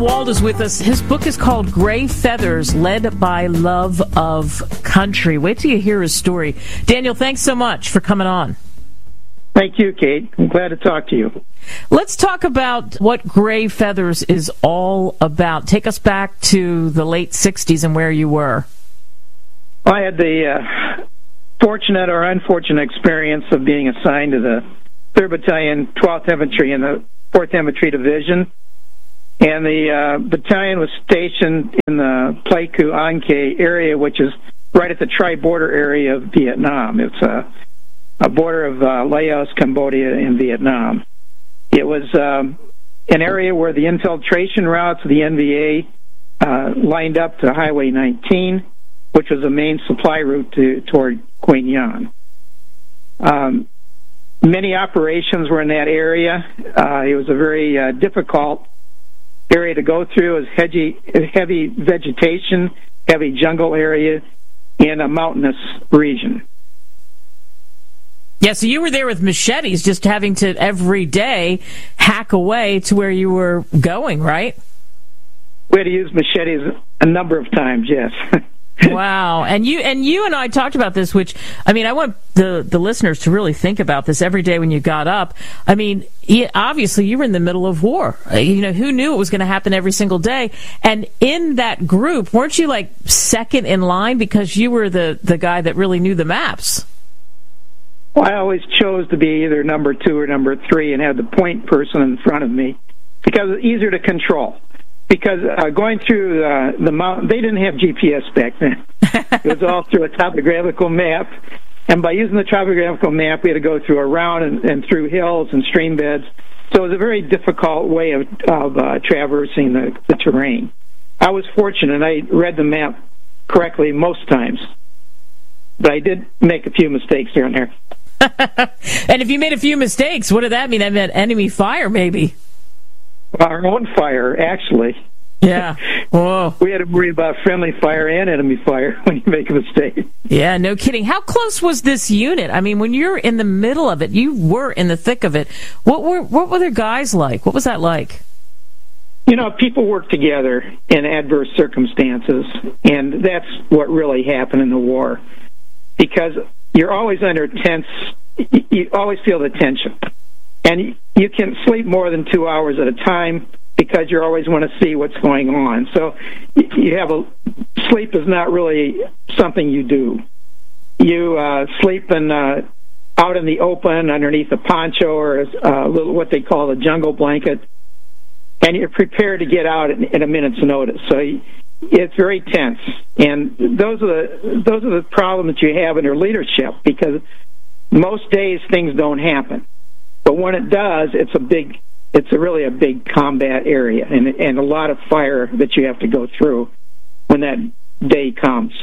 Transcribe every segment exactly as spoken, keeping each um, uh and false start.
Wald is with us. His book is called Gray Feathers, Led by Love of Country. Wait till you hear his story. Daniel, thanks so much for coming on. Thank you, Kate. I'm glad to talk to you. Let's talk about what Gray Feathers is all about. Take us back to the late sixties and where you were. I had the uh, fortunate or unfortunate experience of being assigned to the third Battalion, twelfth Infantry, and the fourth Infantry Division. And the uh, battalion was stationed in the Pleiku-An-Khie area, which is right at the tri-border area of Vietnam. It's a, a border of uh, Laos, Cambodia, and Vietnam. It was um, an area where the infiltration routes of the N V A uh, lined up to Highway nineteen, which was the main supply route to, toward Quang Nhân. Um, many operations were in that area. Uh, it was a very uh, difficult area to go through. It was heavy, heavy vegetation, heavy jungle area in a mountainous region. Yeah, so you were there with machetes, just having to every day hack away to where you were going, right? We had to use machetes a number of times, yes. Wow. And you and you and I talked about this, which, I mean, I want the, the listeners to really think about this every day when you got up. I mean, obviously you were in the middle of war. You know, who knew it was going to happen every single day? And in that group, weren't you like second in line because you were the, the guy that really knew the maps? Well, I always chose to be either number two or number three and have the point person in front of me because it's easier to control. Because uh, going through uh, the mountain, they didn't have G P S back then. It was all through a topographical map. And by using the topographical map, we had to go through around and, and through hills and stream beds. So it was a very difficult way of, of uh, traversing the, the terrain. I was fortunate. I read the map correctly most times. But I did make a few mistakes here and there. And if you made a few mistakes, what did that mean? That meant enemy fire, maybe. Our own fire, actually. Yeah. Whoa. We had to worry about friendly fire and enemy fire when you make a mistake. Yeah, no kidding. How close was this unit? I mean, when you're in the middle of it, you were in the thick of it. What were what were the guys like? What was that like? You know, people work together in adverse circumstances, and that's what really happened in the war. Because you're always under tense, you always feel the tension. And you can sleep more than two hours at a time because you always want to see what's going on. So you have a sleep is not really something you do. You uh, sleep in, uh, out in the open underneath a poncho or a little what they call a jungle blanket, and you're prepared to get out in, in a minute's notice. So it's very tense, and those are the those are the problems that you have in your leadership because most days things don't happen. But when it does, it's a big, it's a really a big combat area, and and a lot of fire that you have to go through when that day comes.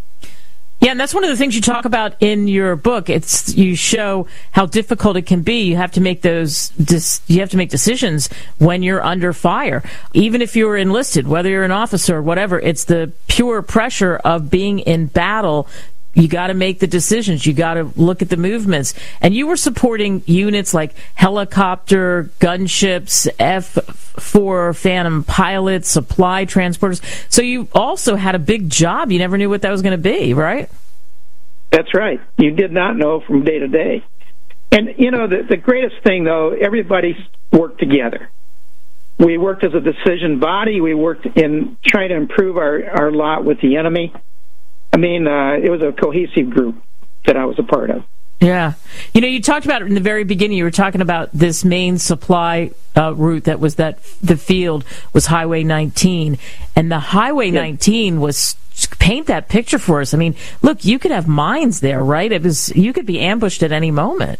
Yeah, and that's one of the things you talk about in your book. It's you show how difficult it can be. You have to make those, you have to make decisions when you're under fire, even if you're enlisted, whether you're an officer or whatever. It's the pure pressure of being in battle. You got to make the decisions. You got to look at the movements. And you were supporting units like helicopter, gunships, F four Phantom pilots, supply transporters. So you also had a big job. You never knew what that was going to be, right? That's right. You did not know from day to day. And, you know, the, the greatest thing, though, everybody worked together. We worked as a decision body. We worked in trying to improve our, our lot with the enemy. I mean, uh, it was a cohesive group that I was a part of. Yeah. You know, you talked about it in the very beginning. You were talking about this main supply uh, route that was that the field was Highway nineteen. And the Highway yeah. nineteen was, paint that picture for us. I mean, look, you could have mines there, right? It was, you could be ambushed at any moment.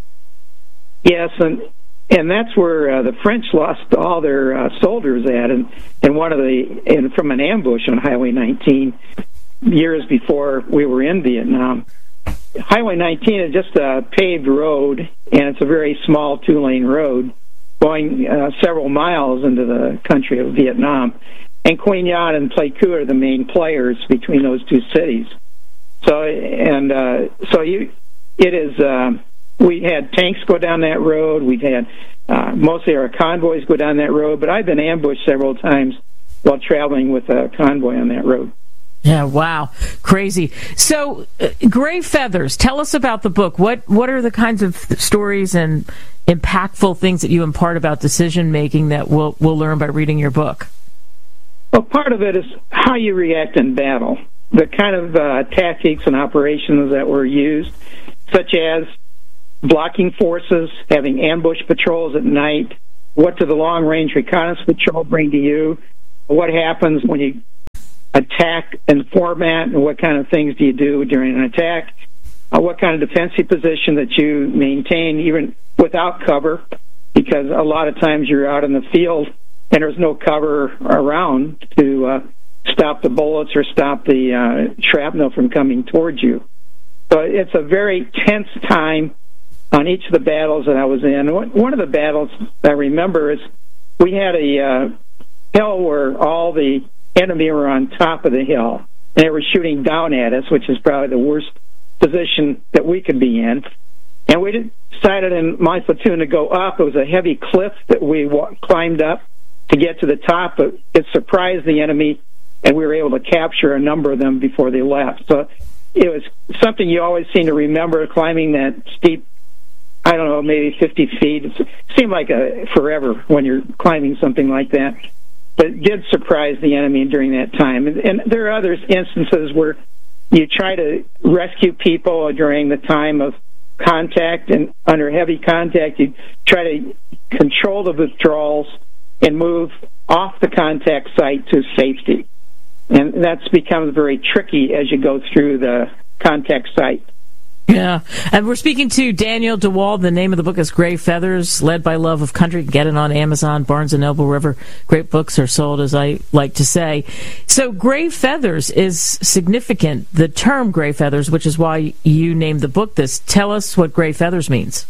Yes, and and that's where uh, the French lost all their uh, soldiers at, and, and one of the, and from an ambush on Highway nineteen. Years before we were in Vietnam. Highway nineteen is just a paved road, and it's a very small two-lane road going uh, several miles into the country of Vietnam. And Quang Nhân and Pleiku are the main players between those two cities. So, and uh, so you, it is. Uh, we had tanks go down that road. We've had Uh, mostly our convoys go down that road, but I've been ambushed several times while traveling with a convoy on that road. Yeah, wow. Crazy. So, uh, Gray Feathers, tell us about the book. What what are the kinds of stories and impactful things that you impart about decision-making that we'll, we'll learn by reading your book? Well, part of it is how you react in battle, the kind of uh, tactics and operations that were used, such as blocking forces, having ambush patrols at night. What do the long-range reconnaissance patrol bring to you? What happens when you attack and format, and what kind of things do you do during an attack? Uh, what kind of defensive position that you maintain even without cover, because a lot of times you're out in the field and there's no cover around to uh, stop the bullets or stop the uh, shrapnel from coming towards you. So it's a very tense time on each of the battles that I was in. One of the battles I remember is we had a uh, hill where all the enemy were on top of the hill, and they were shooting down at us, which is probably the worst position that we could be in. And we decided in my platoon to go up. It was a heavy cliff that we wa- climbed up to get to the top, but it surprised the enemy, and we were able to capture a number of them before they left. So it was something you always seem to remember, climbing that steep, I don't know, maybe fifty feet. It seemed like a forever when you're climbing something like that. But it did surprise the enemy during that time. And, and there are other instances where you try to rescue people during the time of contact, and under heavy contact, you try to control the withdrawals and move off the contact site to safety. And that's becomes very tricky as you go through the contact site. Yeah, and we're speaking to Daniel DeWald. The name of the book is Gray Feathers, Led by Love of Country. Get it on Amazon, Barnes and Noble, River. Great books are sold, as I like to say. So Gray Feathers is significant. The term Gray Feathers, which is why you named the book this. Tell us what Gray Feathers means.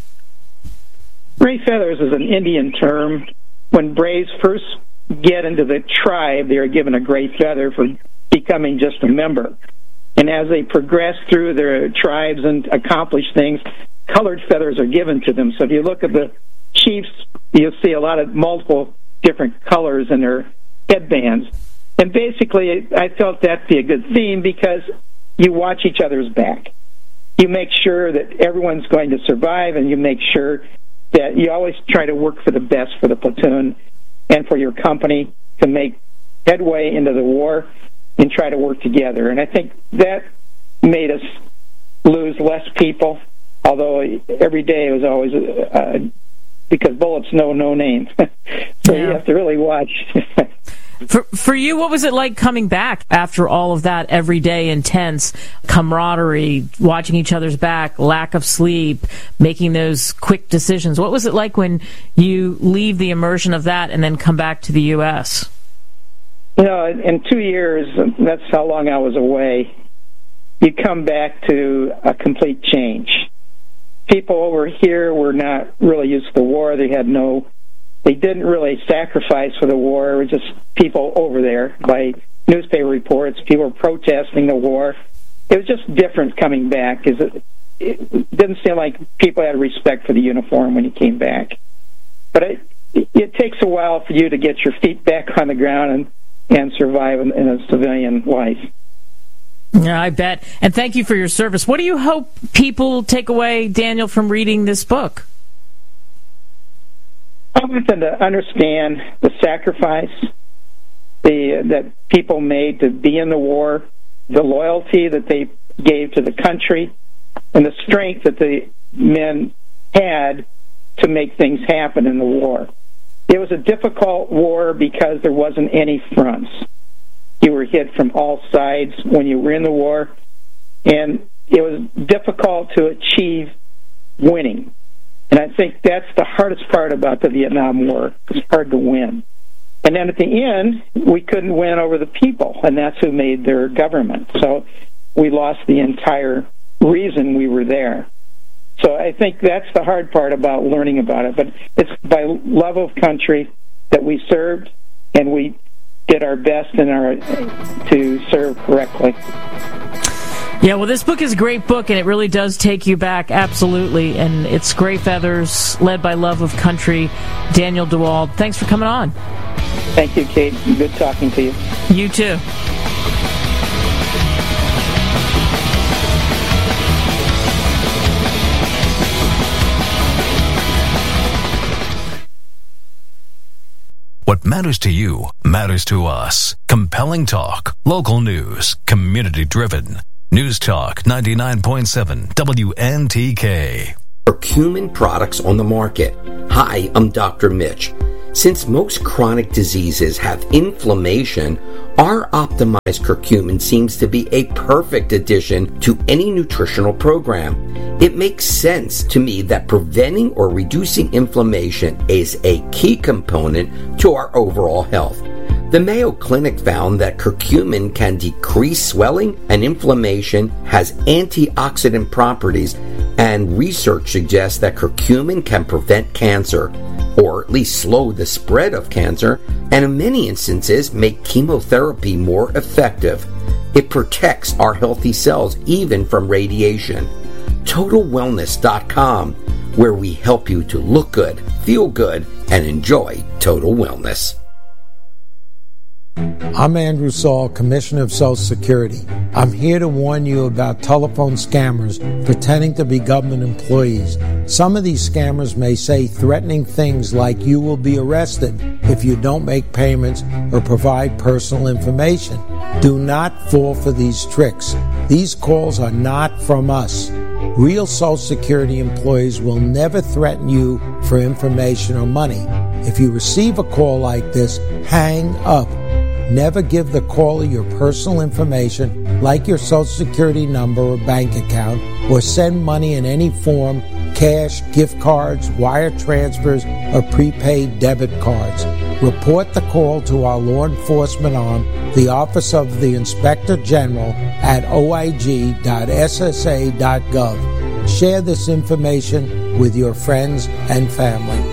Gray Feathers is an Indian term. When braves first get into the tribe, they are given a gray feather for becoming just a member. And as they progress through their tribes and accomplish things, colored feathers are given to them. So if you look at the chiefs, you'll see a lot of multiple different colors in their headbands. And basically, I felt that'd be a good theme because you watch each other's back. You make sure that everyone's going to survive, and you make sure that you always try to work for the best for the platoon and for your company to make headway into the war and try to work together. And I think that made us lose less people, although every day it was always, uh, because bullets know no name. So yeah. You have to really watch. For for you, what was it like coming back after all of that everyday intense camaraderie, watching each other's back, lack of sleep, making those quick decisions? What was it like when you leave the immersion of that and then come back to the U S? You know, in two years, that's how long I was away, you come back to a complete change. People over here were not really used to the war. They had no, they didn't really sacrifice for the war. It was just people over there. By newspaper reports, people were protesting the war. It was just different coming back. It, it didn't seem like people had respect for the uniform when you came back. But it, it takes a while for you to get your feet back on the ground and and survive in, in a civilian life. Yeah, I bet. And thank you for your service. What do you hope people take away, Daniel, from reading this book? I want them to understand the sacrifice the, that people made to be in the war, the loyalty that they gave to the country, and the strength that the men had to make things happen in the war. It was a difficult war because there wasn't any fronts. You were hit from all sides when you were in the war, and it was difficult to achieve winning. And I think that's the hardest part about the Vietnam War. It's hard to win. And then at the end, we couldn't win over the people, and that's who made their government. So we lost the entire reason we were there. So I think that's the hard part about learning about it. But it's by love of country that we served, and we did our best in our to serve correctly. Yeah, well, this book is a great book, and it really does take you back, absolutely. And it's Gray Feathers, led by Love of Country, Daniel DeWald. Thanks for coming on. Thank you, Kate. Good talking to you. You too. What matters to you matters to us. Compelling talk, local news, community-driven. News Talk ninety-nine point seven W N T K. Curcumin products on the market. Hi, I'm Doctor Mitch. Since most chronic diseases have inflammation, our optimized curcumin seems to be a perfect addition to any nutritional program. It makes sense to me that preventing or reducing inflammation is a key component to our overall health. The Mayo Clinic found that curcumin can decrease swelling and inflammation, has antioxidant properties, and research suggests that curcumin can prevent cancer, or at least slow the spread of cancer, and in many instances make chemotherapy more effective. It protects our healthy cells even from radiation. Total Wellness dot com, where we help you to look good, feel good, and enjoy total wellness. I'm Andrew Saul, Commissioner of Social Security. I'm here to warn you about telephone scammers pretending to be government employees. Some of these scammers may say threatening things like you will be arrested if you don't make payments or provide personal information. Do not fall for these tricks. These calls are not from us. Real Social Security employees will never threaten you for information or money. If you receive a call like this, hang up. Never give the caller your personal information, like your Social Security number or bank account, or send money in any form, cash, gift cards, wire transfers, or prepaid debit cards. Report the call to our law enforcement arm, the Office of the Inspector General, at O I G dot S S A dot gov. Share this information with your friends and family.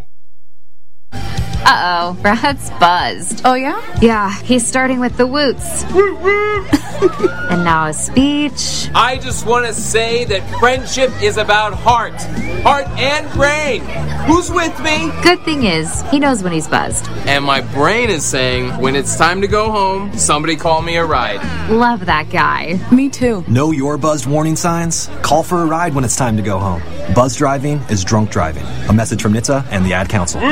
Uh-oh, Brad's buzzed. Oh, yeah? Yeah, he's starting with the woots. And now a speech. I just want to say that friendship is about heart. Heart and brain. Who's with me? Good thing is, he knows when he's buzzed. And my brain is saying, when it's time to go home, somebody call me a ride. Love that guy. Me too. Know your buzzed warning signs? Call for a ride when it's time to go home. Buzz driving is drunk driving. A message from N H T S A and the Ad Council.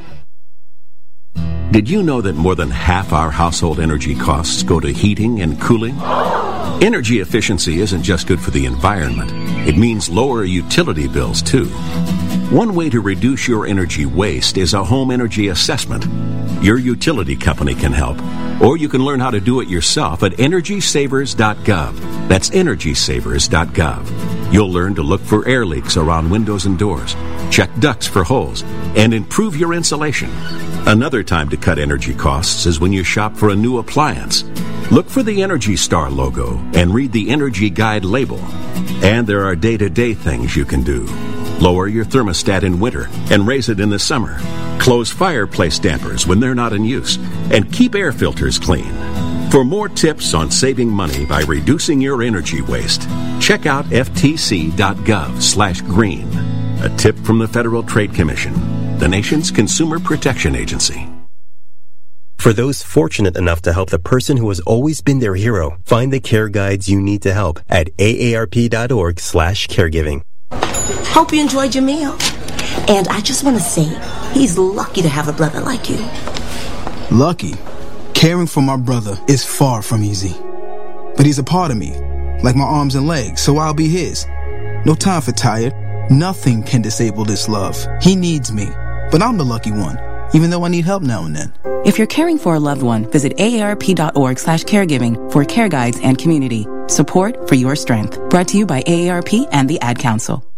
Did you know that more than half our household energy costs go to heating and cooling? Energy efficiency isn't just good for the environment. It means lower utility bills, too. One way to reduce your energy waste is a home energy assessment. Your utility company can help, or you can learn how to do it yourself at energy savers dot gov. That's energy savers dot gov. You'll learn to look for air leaks around windows and doors, check ducts for holes, and improve your insulation. Another time to cut energy costs is when you shop for a new appliance. Look for the Energy Star logo and read the Energy Guide label. And there are day-to-day things you can do. Lower your thermostat in winter and raise it in the summer. Close fireplace dampers when they're not in use. And keep air filters clean. For more tips on saving money by reducing your energy waste, check out F T C dot gov slash green. A tip from the Federal Trade Commission, the nation's consumer protection agency. For those fortunate enough to help the person who has always been their hero, find the care guides you need to help at A A R P dot org slash caregiving. Hope you enjoyed your meal. And I just want to say, he's lucky to have a brother like you. Lucky? Caring for my brother is far from easy. But he's a part of me, like my arms and legs, so I'll be his. No time for tired. Nothing can disable this love. He needs me, but I'm the lucky one, even though I need help now and then. If you're caring for a loved one, visit A A R P dot org slash caregiving for care guides and community. Support for your strength. Brought to you by A A R P and the Ad Council.